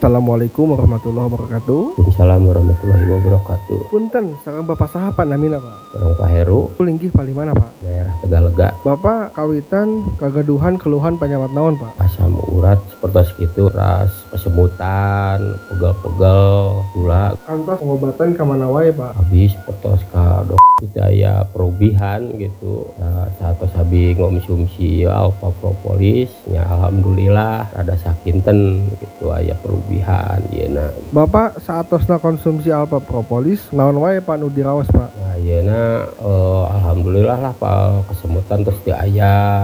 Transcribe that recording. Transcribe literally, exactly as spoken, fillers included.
Assalamualaikum warahmatullahi wabarakatuh. Waalaikumsalam warahmatullahi wabarakatuh. Punten, sareng Bapak saha namina Pak? Sareng Pak Heru, Linggih palimana Pak? daerah Tegalega. Bapak kawitan kagaduhan keluhan penyawat naon Pak? Asam urat seperti itu, ras, kesemutan, pegel-pegel, gula. Kantos pengobatan kemana wae Pak? Habis pertos ka dok daya perubihan gitu. Nah, saat sabi ngomsumsi alfa propolis, ya alhamdulillah rada sakinten gitu aya perubihan yeuna. Bapak saatosna konsumsi alfa propolis naon wae Pak nu diraos Pak? Nah, yeuna eh, alhamdulillah lah Pak kesemutan terus di aya.